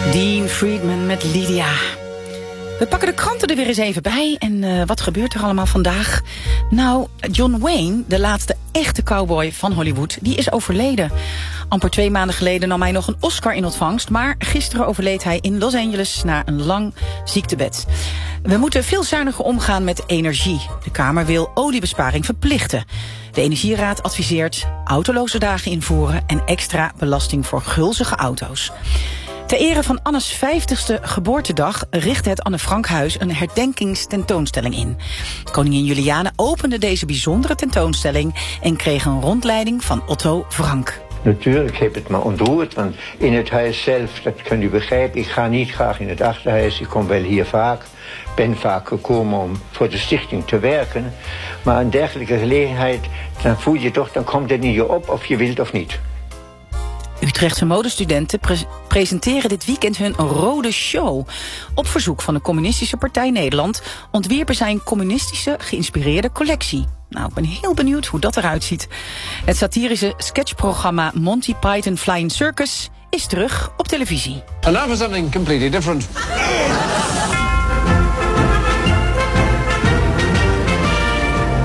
Dean Friedman met Lydia. We pakken de kranten er weer eens even bij. En wat gebeurt er allemaal vandaag? Nou, John Wayne, de laatste echte cowboy van Hollywood, die is overleden. Amper 2 maanden geleden nam hij nog een Oscar in ontvangst, maar gisteren overleed hij in Los Angeles na een lang ziektebed. We moeten veel zuiniger omgaan met energie. De Kamer wil oliebesparing verplichten. De Energieraad adviseert autoloze dagen invoeren en extra belasting voor gulzige auto's. Ter ere van Annes 50ste geboortedag richtte het Anne Frankhuis een herdenkingstentoonstelling in. Koningin Juliane opende deze bijzondere tentoonstelling en kreeg een rondleiding van Otto Frank. Natuurlijk heb het me ontroerd, want in het huis zelf, dat kunt u begrijpen, ik ga niet graag in het achterhuis, ik kom wel hier vaak, ben vaak gekomen om voor de stichting te werken, maar een dergelijke gelegenheid, dan voel je toch, dan komt het in je op of je wilt of niet. Utrechtse modestudenten presenteren dit weekend hun rode show. Op verzoek van de Communistische Partij Nederland ontwierpen zij een communistische geïnspireerde collectie. Nou, ik ben heel benieuwd hoe dat eruit ziet. Het satirische sketchprogramma Monty Python Flying Circus is terug op televisie. And now for something completely different.